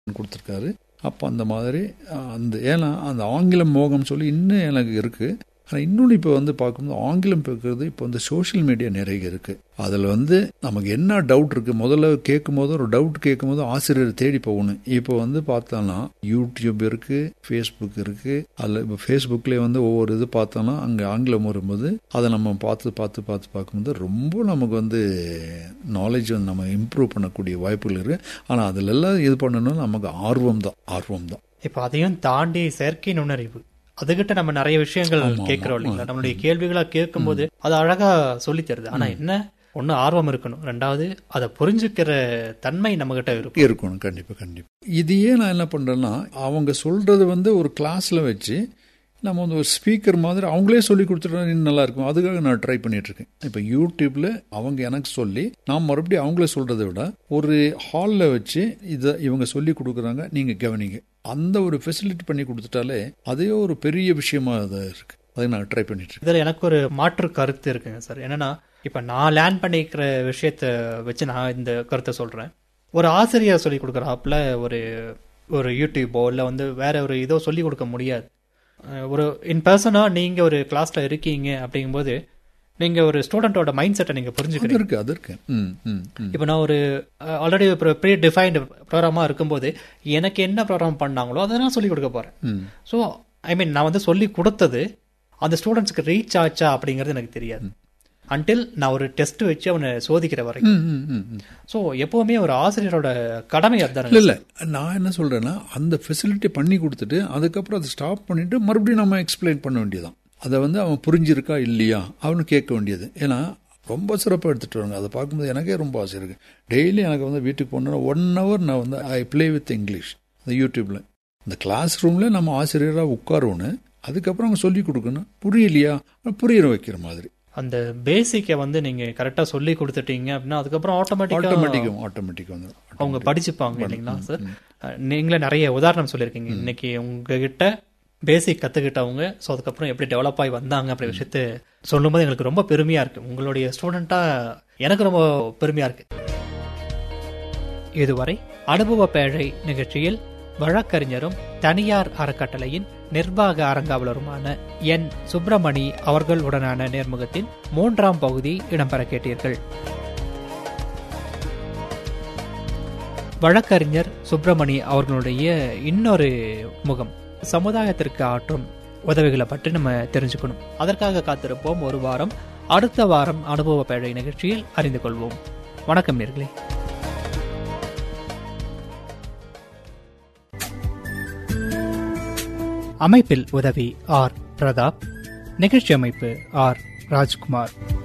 கொடுத்துருக்காரு. அப்போ அந்த மாதிரி ஏன்னா அந்த ஆங்கில மோகம் சொல்லி இன்னும் எனக்கு இருக்குது. ஆனால் இன்னொன்று இப்போ பார்க்கும்போது ஆங்கிலம் இருக்கிறது இப்போ சோஷியல் மீடியா நிறைய இருக்குது. அதில் நமக்கு என்ன டவுட் இருக்குது, முதல்ல கேட்கும் போது ஒரு டவுட் கேட்கும் போது ஆசிரியர் தேடி போகணும். இப்போ பார்த்தோன்னா யூடியூப் இருக்குது, ஃபேஸ்புக் இருக்குது. அதில் இப்போ ஃபேஸ்புக்லேயே ஒவ்வொரு இது பார்த்தோன்னா அங்கே ஆங்கிலம் வரும்போது அதை நம்ம பார்த்து பார்க்கும்போது ரொம்ப நமக்கு நாலேஜ் நம்ம இம்ப்ரூவ் பண்ணக்கூடிய வாய்ப்புகள் இருக்குது. ஆனால் அதில் எல்லாம் இது பண்ணணும்னா நமக்கு ஆர்வம் தான். இப்போ அதையும் தாண்டி செயற்கை நுண்ணறிவு அதுகிட்ட நம்ம நிறைய விஷயங்கள் கேட்கிறோம் இல்லைங்களா. நம்மளுடைய கேள்விகளா கேட்கும் போது அது அழகா சொல்லி தருது. ஆனா என்ன, ஒண்ணு ஆர்வம் இருக்கணும், ரெண்டாவது அதை புரிஞ்சுக்கிற தன்மை நம்ம கிட்ட இருக்கணும். கண்டிப்பா. இதையே நான் என்ன பண்றேன்னா, அவங்க சொல்றது ஒரு கிளாஸ்ல வச்சு நம்ம ஒரு ஸ்பீக்கர் மாதிரி அவங்களே சொல்லி கொடுத்துட்டா நல்லா இருக்கும். அதுக்காக நான் ட்ரை பண்ணிட்டு இருக்கேன். இப்போ யூடியூப்ல அவங்க எனக்கு சொல்லி நான் மறுபடியும் அவங்களே சொல்றதை விட ஒரு ஹாலில் வச்சு இதை இவங்க சொல்லி கொடுக்குறாங்க, நீங்க கவனிங்க, அந்த ஒரு ஃபெசிலிட்டி பண்ணி கொடுத்துட்டாலே அதே ஒரு பெரிய விஷயமா இருக்கு. அதை நான் ட்ரை பண்ணிட்டு இருக்கேன். இதில் எனக்கு ஒரு மாற்று கருத்து இருக்குங்க சார். என்னன்னா, இப்போ நான் லேர்ன் பண்ணிக்கிற விஷயத்த வச்சு நான் இந்த கருத்தை சொல்றேன். ஒரு ஆசிரியர் சொல்லி கொடுக்குறாப்புல ஒரு யூடியூபோ இல்லை வேற ஒரு இதோ சொல்லி கொடுக்க முடியாது. ஒரு இன் பர்சனா நீங்க ஒரு கிளாஸ்ல இருக்கீங்க அப்படிங்கும்போது நீங்க ஒரு ஸ்டூடெண்டோட மைண்ட் செட்டை நீங்க புரிஞ்சுக்கிறீங்க. இப்போ நான் ஒரு ஆல்ரெடி ப்ரீ டிஃபைன்டு ப்ரோக்ராமா இருக்கும்போது எனக்கு என்ன ப்ரோக்ராம் பண்ணாங்களோ அதை நான் சொல்லிக் கொடுக்க போறேன். ஸோ ஐ மீன் நான் சொல்லி கொடுத்தது அந்த ஸ்டூடெண்ட்ஸ்க்கு ரீச் ஆச்சா அப்படிங்கிறது எனக்கு தெரியாது அன்டில் நான் ஒரு டெஸ்ட் வச்சு அவனை சோதிக்கிற வரைக்கும். ஸோ எப்பவுமே ஒரு ஆசிரியரோட கடமை அதுதான். இல்லை நான் என்ன சொல்றேன்னா, அந்த ஃபெசிலிட்டி பண்ணி கொடுத்துட்டு அதுக்கப்புறம் அதை ஸ்டாப் பண்ணிட்டு மறுபடியும் நம்ம எக்ஸ்பிளைன் பண்ண வேண்டியதான். அதை அவன் புரிஞ்சிருக்கா இல்லையா அவனு கேட்க வேண்டியது. ஏன்னா ரொம்ப சிறப்பாக எடுத்துகிட்டு வராங்க. அதை பார்க்கும்போது எனக்கே ரொம்ப ஆசை இருக்குது. டெய்லி எனக்கு வீட்டுக்கு போனோன்னா 1 hour நான் ஐ ப்ளே வித் இங்கிலீஷ் அந்த யூடியூப்பில். இந்த கிளாஸ் ரூமில் நம்ம ஆசிரியராக உட்காரணும். அதுக்கப்புறம் அவங்க சொல்லி கொடுக்கணும். புரியலையா புரியிற வைக்கிற மாதிரி அந்த பேசிக்கை நீங்க கரெக்டாக சொல்லி கொடுத்துட்டீங்க அப்படின்னா அதுக்கப்புறம் ஆட்டோமேட்டிக்காக அவங்க படிச்சுப்பாங்க இல்லைங்களா சார். நீங்களே நிறைய உதாரணம் சொல்லியிருக்கீங்க. இன்னைக்கு உங்ககிட்ட பேசிக் கற்றுக்கிட்டவங்க ஸோ அதுக்கப்புறம் எப்படி டெவலப் ஆகி வந்தாங்க அப்படி விஷயத்த சொல்லும்போது எங்களுக்கு ரொம்ப பெருமையாக இருக்குது. உங்களுடைய ஸ்டூடெண்ட்டாக எனக்கு ரொம்ப பெருமையாக இருக்குது. இதுவரை அனுபவ பேழை நிகழ்ச்சியில் வழக்கறிஞரும் தனியார் அறக்கட்டளையின் நிர்வாக அரங்காவலருமான என் சுப்பிரமணி அவர்களுடனான நேர்முகத்தின் 3ஆம் பகுதி இடம்பெற கேட்டீர்கள். வழக்கறிஞர் சுப்பிரமணி அவர்களுடைய இன்னொரு முகம் சமுதாயத்திற்கு ஆற்றும் உதவிகளை பற்றி நம்ம தெரிஞ்சுக்கணும். அதற்காக காத்திருப்போம் ஒரு வாரம். அடுத்த வாரம் அனுபவ பேழை நிகழ்ச்சியில் அறிந்து கொள்வோம். வணக்கம் நேர்களே. அமைப்பில் உதவி ஆர் பிரதாப். நிகழ்ச்சி அமைப்பு ஆர் ராஜ்குமார்.